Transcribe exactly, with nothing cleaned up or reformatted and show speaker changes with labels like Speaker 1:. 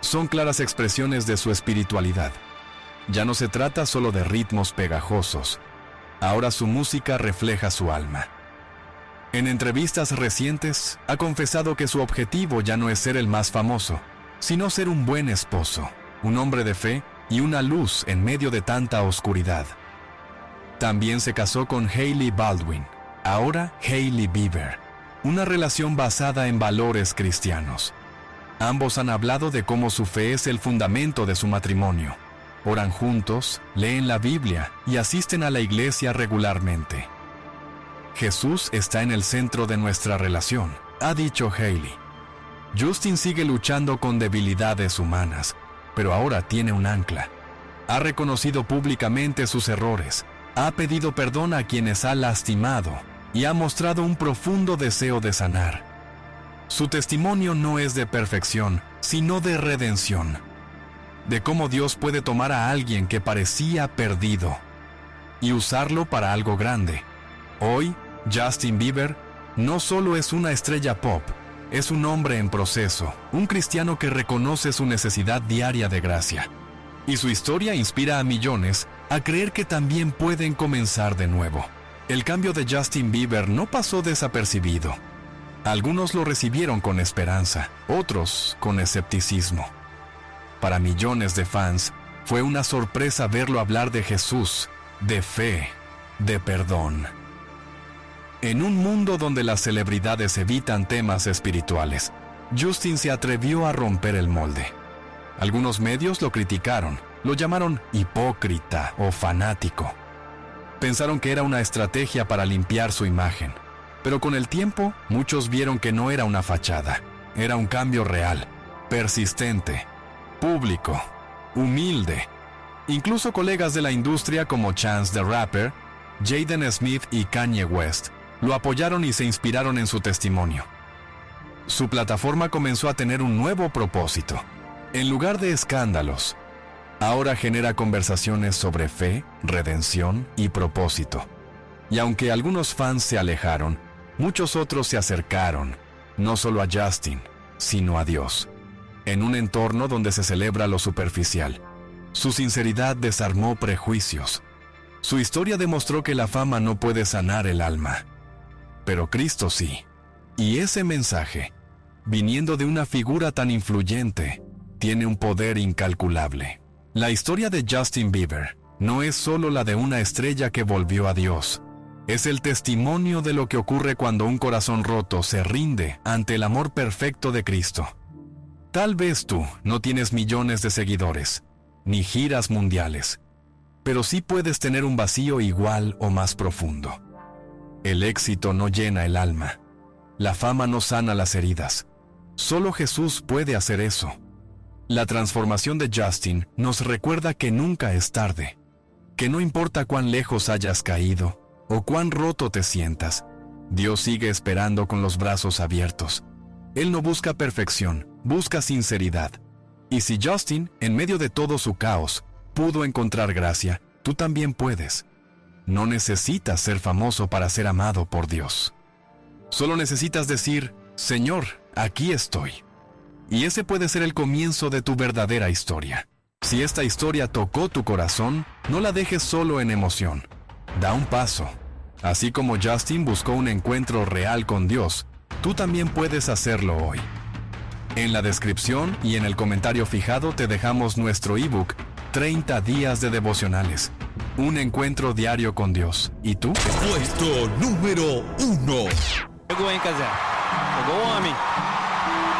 Speaker 1: son claras expresiones de su espiritualidad. Ya no se trata solo de ritmos pegajosos. Ahora su música refleja su alma. En entrevistas recientes, ha confesado que su objetivo ya no es ser el más famoso, sino ser un buen esposo, un hombre de fe y una luz en medio de tanta oscuridad. También se casó con Hailey Baldwin, ahora Hailey Bieber, una relación basada en valores cristianos. Ambos han hablado de cómo su fe es el fundamento de su matrimonio. Oran juntos, leen la Biblia y asisten a la iglesia regularmente. Jesús está en el centro de nuestra relación, ha dicho Hailey. Justin sigue luchando con debilidades humanas, pero ahora tiene un ancla. Ha reconocido públicamente sus errores, ha pedido perdón a quienes ha lastimado y ha mostrado un profundo deseo de sanar. Su testimonio no es de perfección, sino de redención. De cómo Dios puede tomar a alguien que parecía perdido y usarlo para algo grande. Hoy, Justin Bieber no solo es una estrella pop, es un hombre en proceso, un cristiano que reconoce su necesidad diaria de gracia. Y su historia inspira a millones a creer que también pueden comenzar de nuevo. El cambio de Justin Bieber no pasó desapercibido. Algunos lo recibieron con esperanza, otros con escepticismo. Para millones de fans, fue una sorpresa verlo hablar de Jesús, de fe, de perdón. En un mundo donde las celebridades evitan temas espirituales, Justin se atrevió a romper el molde. Algunos medios lo criticaron, lo llamaron hipócrita o fanático. Pensaron que era una estrategia para limpiar su imagen. Pero con el tiempo, muchos vieron que no era una fachada. Era un cambio real, persistente, público, humilde. Incluso colegas de la industria como Chance the Rapper, Jaden Smith y Kanye West lo apoyaron y se inspiraron en su testimonio. Su plataforma comenzó a tener un nuevo propósito. En lugar de escándalos, ahora genera conversaciones sobre fe, redención y propósito. Y aunque algunos fans se alejaron, muchos otros se acercaron, no solo a Justin, sino a Dios. En un entorno donde se celebra lo superficial, su sinceridad desarmó prejuicios. Su historia demostró que la fama no puede sanar el alma, pero Cristo sí. Y ese mensaje, viniendo de una figura tan influyente, tiene un poder incalculable. La historia de Justin Bieber no es solo la de una estrella que volvió a Dios. Es el testimonio de lo que ocurre cuando un corazón roto se rinde ante el amor perfecto de Cristo. Tal vez tú no tienes millones de seguidores, ni giras mundiales, pero sí puedes tener un vacío igual o más profundo. El éxito no llena el alma. La fama no sana las heridas. Solo Jesús puede hacer eso. La transformación de Justin nos recuerda que nunca es tarde, que no importa cuán lejos hayas caído o cuán roto te sientas, Dios sigue esperando con los brazos abiertos. Él no busca perfección, busca sinceridad. Y si Justin, en medio de todo su caos, pudo encontrar gracia, tú también puedes. No necesitas ser famoso para ser amado por Dios. Solo necesitas decir, Señor, aquí estoy. Y ese puede ser el comienzo de tu verdadera historia. Si esta historia tocó tu corazón, no la dejes solo en emoción. Da un paso. Así como Justin buscó un encuentro real con Dios, tú también puedes hacerlo hoy. En la descripción y en el comentario fijado te dejamos nuestro ebook treinta días de devocionales. Un encuentro diario con Dios. ¿Y tú?
Speaker 2: Puesto número uno.
Speaker 3: Pegou, hein, Cazé? Pegou o homem.